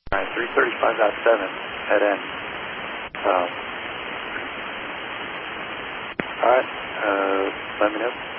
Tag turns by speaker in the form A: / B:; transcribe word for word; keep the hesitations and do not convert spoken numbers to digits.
A: All right, three thirty-five point seven, head in. Um, all right, uh, let me know.